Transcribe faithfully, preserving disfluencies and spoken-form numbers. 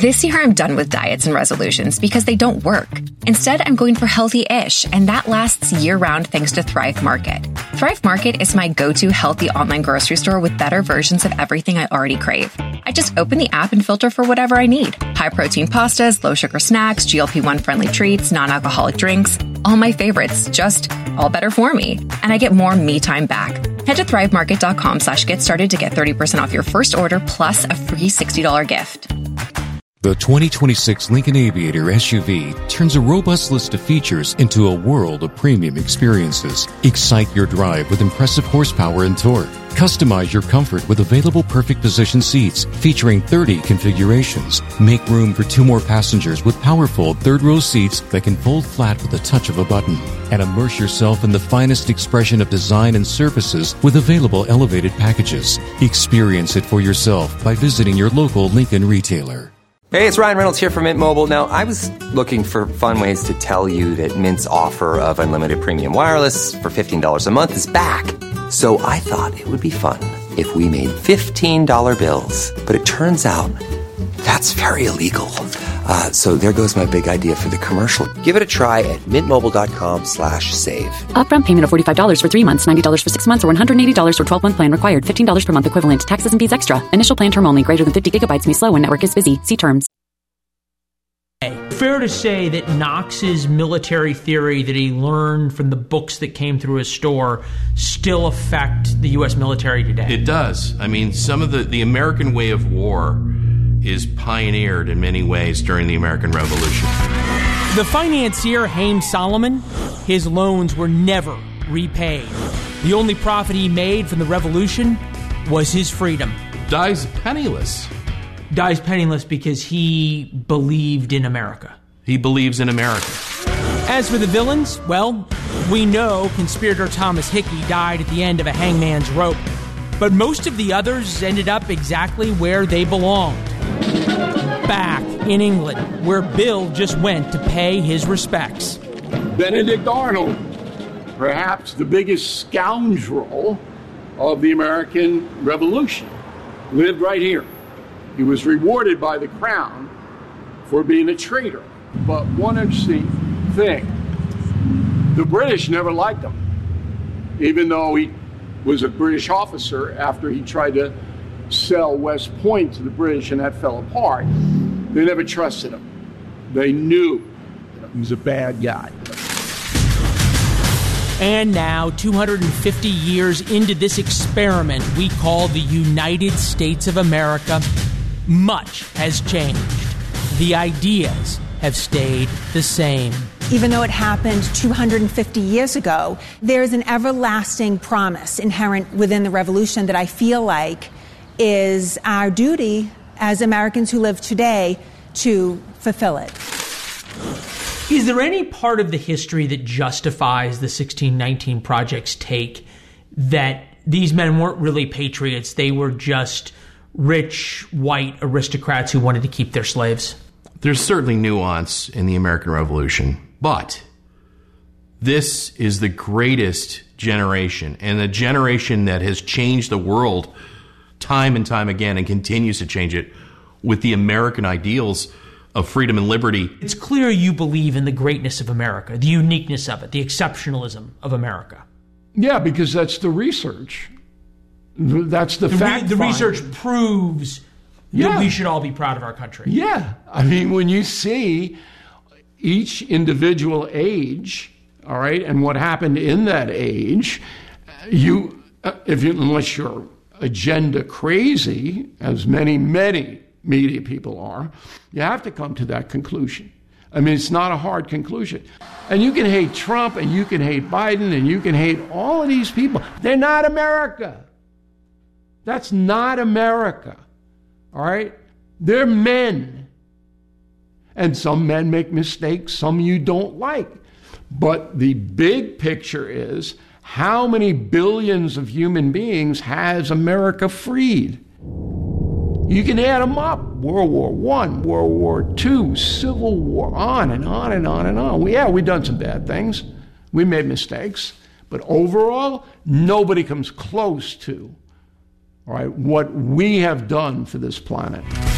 This year, I'm done with diets and resolutions because they don't work. Instead, I'm going for healthy-ish, and that lasts year-round thanks to Thrive Market. Thrive Market is my go-to healthy online grocery store with better versions of everything I already crave. I just open the app and filter for whatever I need. High-protein pastas, low-sugar snacks, G L P one friendly treats, non-alcoholic drinks. All my favorites, just all better for me. And I get more me time back. Head to thrivemarket.com slash get started to get thirty percent off your first order plus a free sixty dollars gift. The twenty twenty-six Lincoln Aviator S U V turns a robust list of features into a world of premium experiences. Excite your drive with impressive horsepower and torque. Customize your comfort with available perfect position seats featuring thirty configurations. Make room for two more passengers with powerful third-row seats that can fold flat with the touch of a button. And immerse yourself in the finest expression of design and surfaces with available elevated packages. Experience it for yourself by visiting your local Lincoln retailer. Hey, it's Ryan Reynolds here from Mint Mobile. Now, I was looking for fun ways to tell you that Mint's offer of unlimited premium wireless for fifteen dollars a month is back. So I thought it would be fun if we made fifteen dollar bills. But it turns out that's very illegal. Uh, so there goes my big idea for the commercial. Give it a try at mintmobile.com slash save. Upfront payment of forty-five dollars for three months, ninety dollars for six months, or one hundred eighty dollars for twelve-month plan required. fifteen dollars per month equivalent. Taxes and fees extra. Initial plan term only. Greater than fifty gigabytes may slow when network is busy. See terms. Fair to say that Knox's military theory that he learned from the books that came through his store still affect the U S military today? It does. I mean, some of the, the American way of war is pioneered in many ways during the American Revolution. The financier Haym Salomon, his loans were never repaid. The only profit he made from the revolution was his freedom. Dies penniless. Dies penniless because he believed in America. He believes in America. As for the villains, well, we know conspirator Thomas Hickey died at the end of a hangman's rope. But most of the others ended up exactly where they belonged. Back in England, where Bill just went to pay his respects. Benedict Arnold, perhaps the biggest scoundrel of the American Revolution, lived right here. He was rewarded by the crown for being a traitor. But one interesting thing, the British never liked him, even though he was a British officer after he tried to sell West Point to the British and that fell apart. They never trusted him. They knew he was a bad guy. And now, two hundred fifty years into this experiment we call the United States of America, much has changed. The ideas have stayed the same. Even though it happened two hundred fifty years ago, there's an everlasting promise inherent within the revolution that I feel like is our duty as Americans who live today to fulfill it. Is there any part of the history that justifies the sixteen nineteen Project's take that these men weren't really patriots, they were just rich, white aristocrats who wanted to keep their slaves? There's certainly nuance in the American Revolution, but this is the greatest generation, and a generation that has changed the world time and time again and continues to change it with the American ideals of freedom and liberty. It's clear you believe in the greatness of America, the uniqueness of it, the exceptionalism of America. Yeah, because that's the research. That's the, the fact. Re- the research proves yeah. that we should all be proud of our country. Yeah. I mean, when you see each individual age, all right, and what happened in that age, you, if you, unless you're agenda crazy, as many, many media people are, you have to come to that conclusion. I mean, it's not a hard conclusion. And you can hate Trump, and you can hate Biden, and you can hate all of these people. They're not America. That's not America. All right? They're men. And some men make mistakes, some you don't like. But the big picture is, how many billions of human beings has America freed? You can add them up. World War One, World War Two, Civil War, on and on and on and on. Yeah, we've done some bad things. We made mistakes. But overall, nobody comes close to, all right, what we have done for this planet.